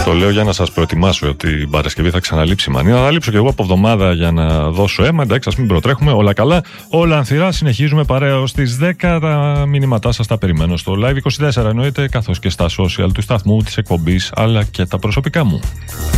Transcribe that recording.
Το λέω για να σας προετοιμάσω ότι την Παρασκευή θα ξαναλείψει η μανία. Θα λείψω και εγώ από εβδομάδα για να δώσω αίμα. Εντάξει, ας μην προτρέχουμε. Όλα καλά, όλα ανθυρά. Συνεχίζουμε παρέα ως τις 10. Τα μηνύματά σας τα περιμένω στο Live 24 εννοείται, καθώς και στα social του σταθμού, της εκπομπής, αλλά και τα προσωπικά μου.